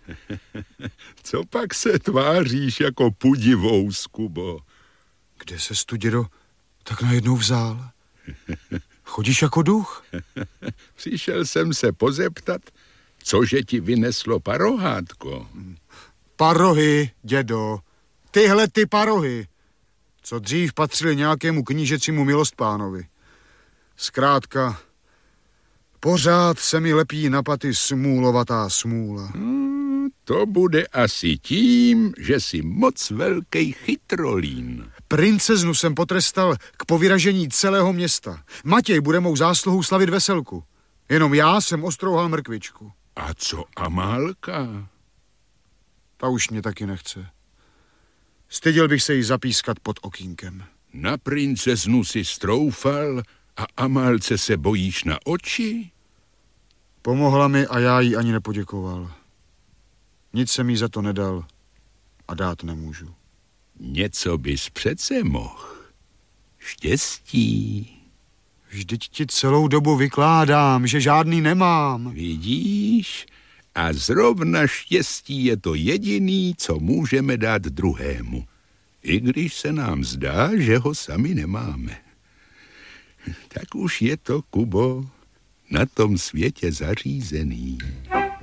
Co pak se tváříš jako pudivous, Kubo? Kde ses tu, dědo, tak najednou vzal? Chodíš jako duch? Přišel jsem se pozeptat, cože ti vyneslo parohátko. Parohy, dědo. Tyhle ty parohy, co dřív patřily nějakému knížecímu milostpánovi. Zkrátka, pořád se mi lepí na paty smůlovatá smůla. To bude asi tím, že jsi moc velký chytrolín. Princeznu jsem potrestal k povyražení celého města. Matěj bude mou zásluhou slavit veselku. Jenom já jsem ostrouhal mrkvičku. A co Amálka? Ta už mě taky nechce. Styděl bych se jí zapískat pod okýnkem. Na princeznu si stroufal a Amálce se bojíš na oči? Pomohla mi a já jí ani nepoděkoval. Nic jsem jí za to nedal a dát nemůžu. Něco bys přece mohl. Štěstí. Vždyť ti celou dobu vykládám, že žádný nemám. Vidíš? A zrovna štěstí je to jediný, co můžeme dát druhému. I když se nám zdá, že ho sami nemáme. Tak už je to, Kubo, na tom světě zařízený.